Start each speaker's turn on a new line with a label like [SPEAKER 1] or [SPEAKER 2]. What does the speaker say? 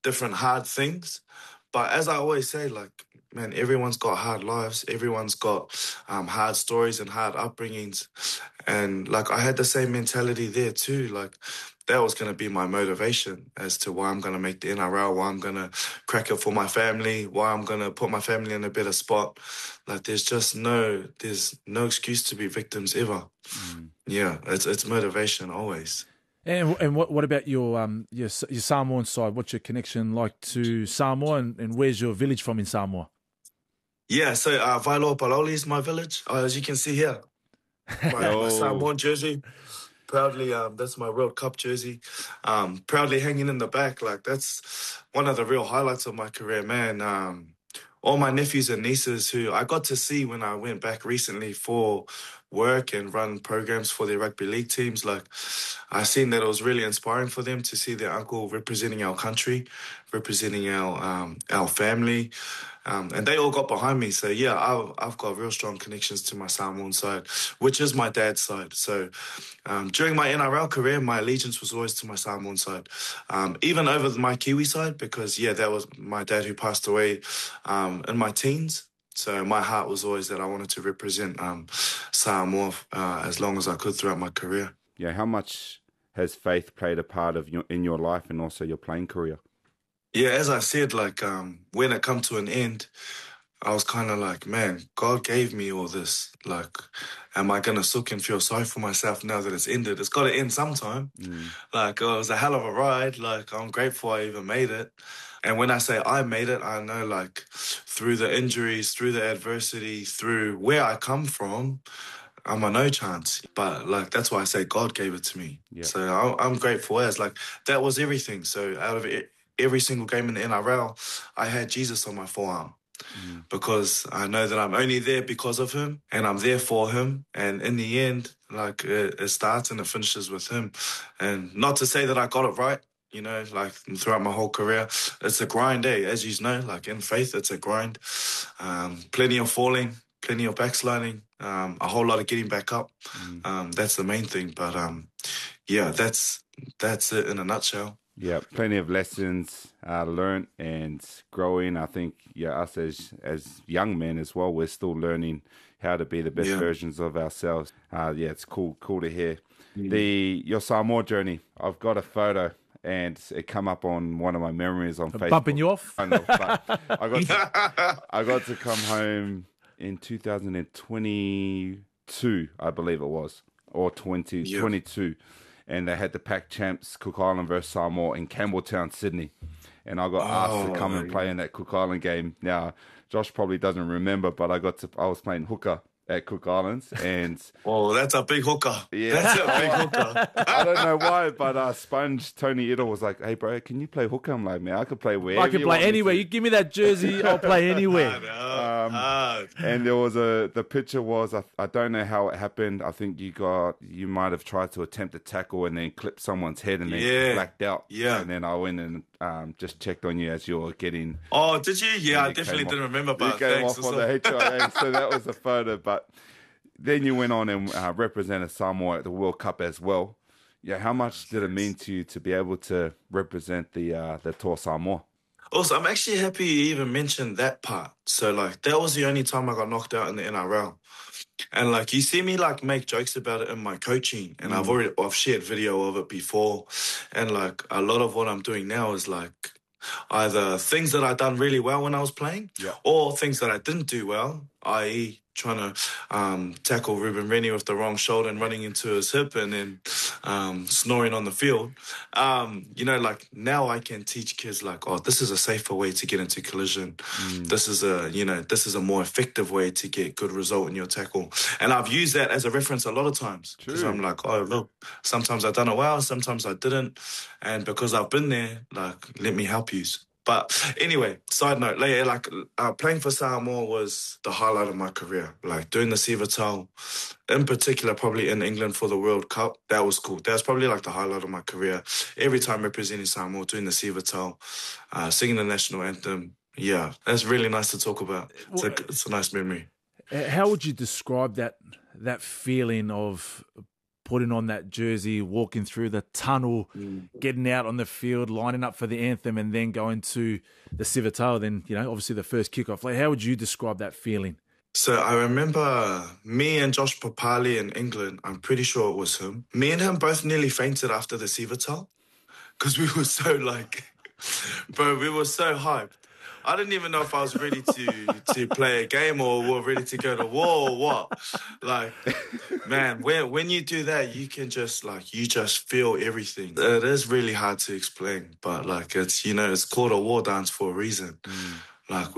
[SPEAKER 1] different hard things. But as I always say, like, man, everyone's got hard lives. Everyone's got hard stories and hard upbringings. And, like, I had the same mentality there too. Like, that was going to be my motivation as to why I'm going to make the NRL, why I'm going to crack it for my family, why I'm going to put my family in a better spot. Like, there's no excuse to be victims ever. Yeah, it's motivation always.
[SPEAKER 2] And what about your Samoan side? What's your connection like to Samoa, and where's your village from in Samoa?
[SPEAKER 1] Yeah, so Vailoa Paloli is my village, as you can see here. My Samoan jersey. Proudly, that's my World Cup jersey. Proudly hanging in the back. Like, that's one of the real highlights of my career, man. All my nephews and nieces who I got to see when I went back recently for work and run programs for their rugby league teams. Like, I seen that it was really inspiring for them to see their uncle representing our country, representing our family. And they all got behind me. So, yeah, I've got real strong connections to my Samoan side, which is my dad's side. So during my NRL career, my allegiance was always to my Samoan side, even over my Kiwi side, because, yeah, that was my dad who passed away in my teens. So my heart was always that I wanted to represent Samoa as long as I could throughout my career.
[SPEAKER 3] Yeah, how much has faith played a part in your life and also your playing career?
[SPEAKER 1] Yeah, as I said, like, when it come to an end, I was kind of like, man, God gave me all this. Like, am I going to suck and feel sorry for myself now that it's ended? It's got to end sometime. Like, it was a hell of a ride. Like, I'm grateful I even made it. And when I say I made it, I know, like, through the injuries, through the adversity, through where I come from, I'm a no chance. But, like, that's why I say God gave it to me.
[SPEAKER 3] Yeah.
[SPEAKER 1] So I'm grateful as, like, that was everything. So out of it, every single game in the NRL, I had Jesus on my forearm because I know that I'm only there because of him and I'm there for him. And in the end, like, it starts and it finishes with him. And not to say that I got it right, you know, like, throughout my whole career, it's a grind, as you know, like, in faith, it's a grind. Plenty of falling, plenty of backsliding, a whole lot of getting back up. That's the main thing. But, yeah, that's it in a nutshell.
[SPEAKER 3] Yeah, plenty of lessons learned and growing. I think, yeah, us as young men as well, we're still learning how to be the best versions of ourselves. Yeah, it's cool to hear. Your Samoa journey, I've got a photo and it come up on one of my memories on Facebook.
[SPEAKER 2] Bumping you off?
[SPEAKER 3] I know, but I got to come home in 2022, I believe it was, or 2022. And they had the Pac Champs Cook Island versus Samoa in Campbelltown, Sydney. And I got asked to come and play in that Cook Island game. Now, Josh probably doesn't remember, but I was playing hooker at Cook Islands. And
[SPEAKER 1] oh, that's a big hooker. Yeah. That's a big hooker.
[SPEAKER 3] I don't know why, but Sponge, Tony Idle was like, hey, bro, can you play hooker? I'm like, man, I could play wherever
[SPEAKER 2] I can play anywhere. You give me that jersey, I'll play anywhere.
[SPEAKER 3] And there was the picture was, I don't know how it happened. I think you might have tried to attempt a tackle and then clip someone's head and then blacked out.
[SPEAKER 1] Yeah.
[SPEAKER 3] And then I went and just checked on you as you were getting.
[SPEAKER 1] Oh, did you? Yeah, I definitely didn't remember. But
[SPEAKER 3] you came off on the HIA, so that was the photo. But then you went on and represented Samoa at the World Cup as well. Yeah, how much did it mean to you to be able to represent the Tour Samoa?
[SPEAKER 1] Also, I'm actually happy you even mentioned that part. So, like, that was the only time I got knocked out in the NRL. And, like, you see me, like, make jokes about it in my coaching. And I've shared video of it before. And, like, a lot of what I'm doing now is, like, either things that I done really well when I was playing or things that I didn't do well, i.e. trying to tackle Ruben Rennie with the wrong shoulder and running into his hip and then snoring on the field. You know, like, now I can teach kids, like, oh, this is a safer way to get into collision. This is a more effective way to get good result in your tackle. And I've used that as a reference a lot of times because I'm like, oh, look, sometimes I've done it well, sometimes I didn't. And because I've been there, like, let me help you. But anyway, side note, like, playing for Samoa was the highlight of my career. Like, doing the Sivatal, in particular, probably in England for the World Cup, that was cool. That was probably, like, the highlight of my career. Every time representing Samoa, doing the Sivatal, singing the national anthem. Yeah, that's really nice to talk about. It's a nice memory.
[SPEAKER 2] How would you describe that feeling of putting on that jersey, walking through the tunnel, getting out on the field, lining up for the anthem, and then going to the Civitao, then, obviously the first kickoff. Like, how would you describe that feeling?
[SPEAKER 1] So I remember me and Josh Papali in England, I'm pretty sure it was him. Me and him both nearly fainted after the Civitao because we were so bro, we were so hyped. I didn't even know if I was ready to play a game or ready to go to war or what. Like, man, when you do that, you can just you just feel everything. It is really hard to explain, but it's it's called a war dance for a reason. Like